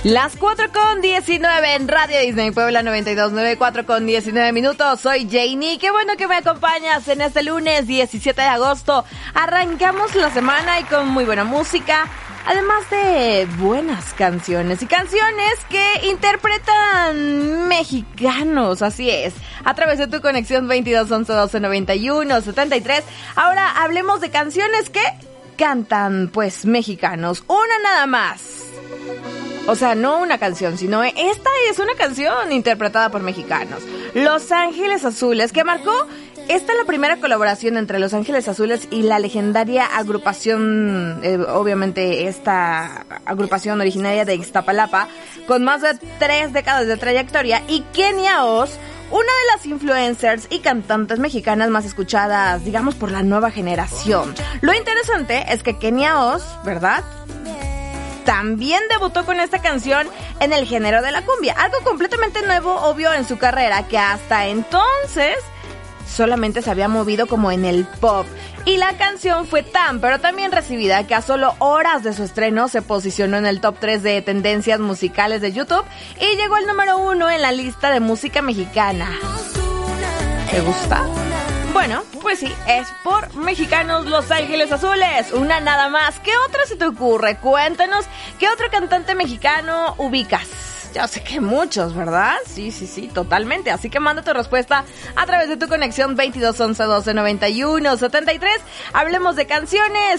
Las 4:19 en Radio Disney Puebla 92.9, 4:19. Soy Janie, qué bueno que me acompañas en este lunes 17 de agosto. Arrancamos la semana y con muy buena música, además de buenas canciones y canciones que interpretan mexicanos, así es, a través de tu conexión 22 11 12 91 73. Ahora hablemos de canciones que cantan pues mexicanos, una nada más. O sea, no una canción, sino esta es una canción interpretada por mexicanos. Los Ángeles Azules, que marcó, esta es la primera colaboración entre Los Ángeles Azules y la legendaria agrupación, obviamente esta agrupación originaria de Iztapalapa, con más de 3 décadas de trayectoria, y Kenia Oz, una de las influencers y cantantes mexicanas más escuchadas, digamos, por la nueva generación. Lo interesante es que Kenia Oz, ¿verdad?, también debutó con esta canción en el género de la cumbia, algo completamente nuevo, obvio, en su carrera, que hasta entonces solamente se había movido como en el pop. Y la canción fue tan, pero tan bien recibida que a solo horas de su estreno se posicionó en el top 3 de tendencias musicales de YouTube y llegó al número 1 en la lista de música mexicana. ¿Te gusta? Bueno, pues sí, es por mexicanos, Los Ángeles Azules, una nada más. ¿Qué otra se te ocurre? Cuéntanos, ¿qué otro cantante mexicano ubicas? Yo sé que muchos, ¿verdad? Sí, totalmente. Así que manda tu respuesta a través de tu conexión 22 11 12 91 73. Hablemos de canciones